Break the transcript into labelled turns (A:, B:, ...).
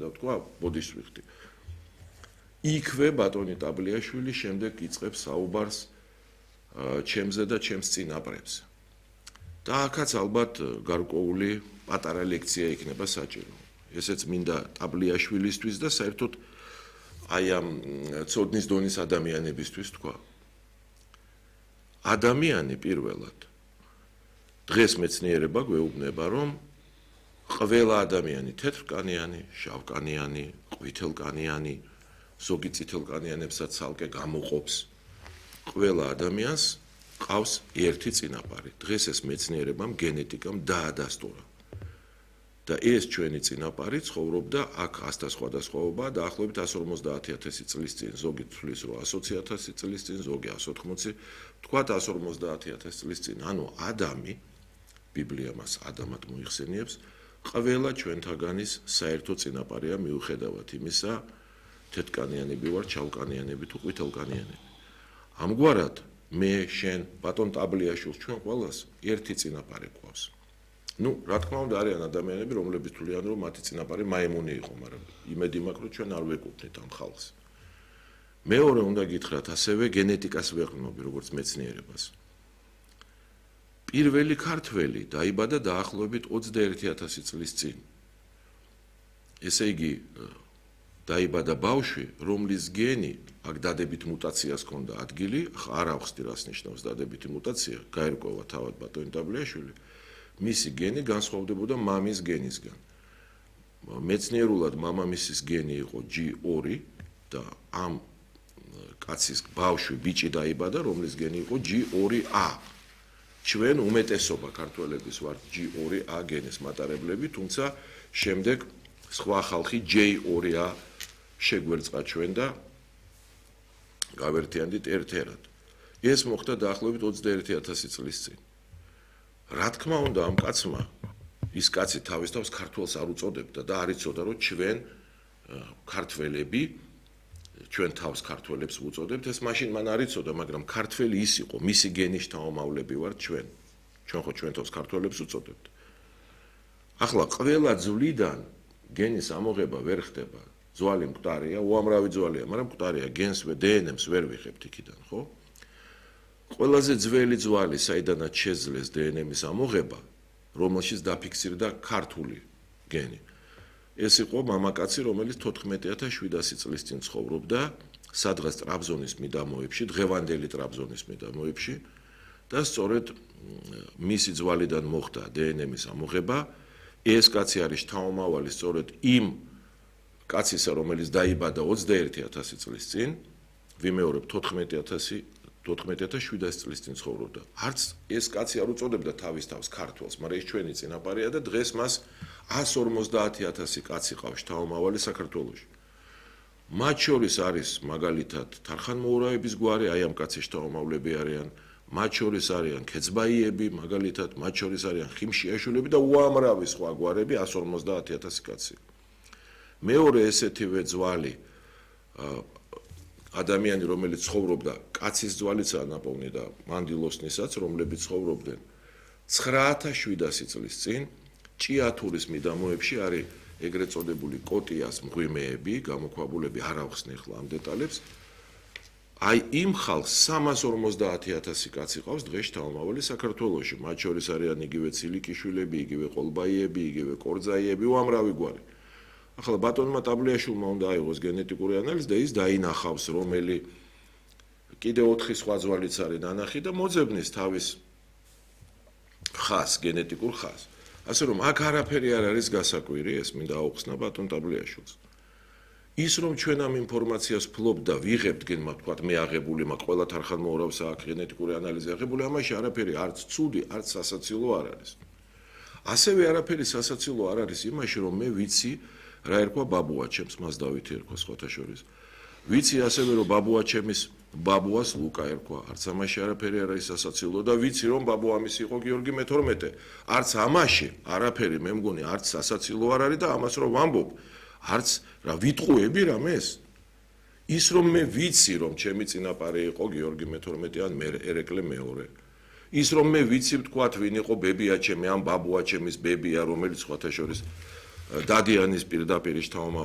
A: და ვთქვა, ბოდიშს ვიხდი. იქვე ბატონი ტაბლიაშვილი შემდეგ იწყებს საუბარს ჩემზე და ჩემს წინაპრებზე. და აქაც ალბათ გარკვეული პატარა ლექცია იქნება საჭირო. ესეც მინდა ტაბლიაშვილისთვის და საერთოდ აი ამ ცოდნის დონის ადამიანებისთვის თქვა. ადამიანი პირველად დღეს მეცნიერება გვეუბნება, რომ ყველა ადამიანი თეთრკანიანი, შავკანიანი, ყვითელკანიანი, ზოგი წითელკანიანებსაც ცალკე გამოყოფს. ყველა ადამიანს ყავს ერთი წინაპარი. დღეს ეს მეცნიერებამ, გენეტიკამ დაადასტურა. და ეს ჩვენი წინაპარი ცხოვრობდა აქ 100 სხვადასხვაობა, დაახლოებით 150.000 წლის წინ, ზოგი თვლის რომ 120.000 წლის წინ, ზოგი 180, თქვათ 150.000 წლის წინ. ანუ ადამი, ბიბლია მას ადამად მოიხსენიებს, ყველა ჩვენთაგანის საერთო წინაპარია მიუხედავად იმისა, თეთრკანიანები ვარ, შავკანიანები თუ ყვითელკანიანები. ამგვარად მე, შენ, ბატონ ტაბლიაშვილს ჩვენ ყველას ერთი წინაპარი გვყავს. ნუ, რა თქმა უნდა, არიან ადამიანები, რომლებიც თვლიან, რომ მათი წინაპარი მაიმუნი იყო, მაგრამ იმედი მაქვს, რომ ჩვენ არ ვეკუთვნით ამ ხალხს. მეორე უნდა გითხრათ, ასევე გენეტიკას ვეყრდნობი, როგორც მეცნიერებას. პირველი ქართველი დაიბადა დაახლოებით 21.000 წლის წინ. ესე იგი, დაიბადა ბავშვი, რომლის გენი აქ დადებით მუტაციას ჰქონდა ადგილი, არ ავხსნი რას ნიშნავს დადებითი მუტაცია, გაერკვევა თავად ბატონი ტაბლიაშვილი. მისი გენი განსხვავდებოდა მამის გენისგან. მეცნიერულად მამამისის გენი იყო G2 და ამ კაცის ბავშვი ბიჭი დაიბადა, რომლის გენი იყო G2A. ჩვენ უმეტესობა ქართველების ვართ G2A გენის მატარებლები, თუმცა შემდეგ სხვა ხალხი J2A შეგვერწყა ჩვენ და გავერთიანდით ერთ-ერთად. ეს მოხდა დაახლოებით 21.000 წლის წინ. რა თქმა უნდა, ამ კაცმა ის კაცი თავის თავს ქართველს არ უწოდებდა და არ იცოდა, რომ ჩვენ ქართველები ჩვენ თავს ქართველებს ვუწოდებთ, ეს მაშინ მან არ იცოდა, მაგრამ ქართველი ის იყო, მისი გენის შთამომავლები ვართ ჩვენ. ჩვენ ხო ჩვენ თავს ქართველებს ვუწოდებთ. ახლა ყველა ძვლიდან გენის ამოღება ვერ ხდება. ძვალი მკვდარია, უამრავი ძვალია, მაგრამ მკვდარია, გენს დნმ-ს ვერ ვიხებთ იქიდან, ხო? ყველაზე ძველი ძვალი, საიდანაც შეძლეს დნმ-ის ამოღება, რომელშიც დაფიქსირდა ქართული გენი. ეს იყო მამაკაცი, რომელიც 14.700 წლის წინ ცხოვრობდა სადღაც ტრაბზონის მიდამოებში, დღევანდელი ტრაბზონის მიდამოებში და სწორედ მისი ძვალიდან მოხდა დნმ-ის ამოღება. ეს კაცი არის შთამომავალი სწორედ იმ კაცისა, რომელიც დაიბადა 21.000 წლის წინ, ვიმეორებ 14.700 წლის წინ ცხოვრობდა. არც ეს კაცი არ უწოდებდა თავის თავს ქართველს, მაგრამ ეს ჩვენი წინაპარია და დღეს მას 150.000 კაცი ყავს შთამომავალი საქართველოში. მათ შორის არის მაგალითად თარხანმოურავების გვარი, აი ამ კაცის შთამომავლები არიან, მათ შორის არიან ქეცბაიები, მაგალითად, მათ შორის არიან ხიმშიაშვილები და უამრავი სხვა გვარები, 150.000 კაცი. მეორე ესეთივე ძვალი ადამიანი, რომელიც ცხოვრობდა, კაცის ძვალიცაა ნაპოვნი და მანდილოსნისაც, რომლებიც ცხოვრობდნენ 9.700 წლის წინ, ჭიათურის მიდამოებში არის ეგრეთ წოდებული კოტიას მღვიმეები, გამოქვაბულები, არ ავხსნი ახლა ამ დეტალებს. აი იმ ხალხს 350.000 კაცი ყავს დღეს შთამომავალი საქართველოში. მათ შორის არიან იგივე ცილიკიშვილები, იგივე ყოლბაიები, იგივე კორძაიები, უამრავი გვარი. ახლა ბატონმა ტაბლიაშვილმა უნდა აიღოს გენეტიკური ანალიზი და ის დაინახავს, რომელი კიდე 4 სხვა ძვალიც არის დანახი და მოძებნის თავის ხაზს, გენეტიკურ ხაზს. ასე რომ აქ არაფერი არ არის გასაკვირი, ეს მინდა აუხსნა ბატონ ტაბლიაშვილს. ის რომ ჩვენ ამ ინფორმაციას ვფლობთ და ვიღებთ გენმა, თქვათ მე აღებული მაქვს, ყველა თარხანმოურავს აქვს გენეტიკური ანალიზი აღებული, ამაში არაფერი არც ცუდი, არც სასაცილო არ არის. ასევე არაფერი სასაცილო არ არის იმაში, რომ მე ვიცი რა ერქვა ბაბუაჩემს, მას დავითი ერქვა სხვათა შორის. ვიცი ასევე რომ ბაბუაჩემის ბაბუას ლუკა ერქვა, არც ამაში არაფერი არ არის სასაცილო და ვიცი რომ ბაბუამისი იყო გიორგი მე-12. არც ამაში არაფერი მე მგონი არც სასაცილო არ არის და ამას რომ ვამბობ, არც რა ვიტყუები რამეს. ის რომ მე ვიცი რომ ჩემი წინაპარი იყო გიორგი მე-12 ან ერეკლე მეორე. ის რომ მე ვიცი ვთქვათ ვინ იყო ბებიაჩემი ან ბაბუაჩემის ბებია, რომელიც სხვათა შორის დადიანის პირდაპირ შთამომავალი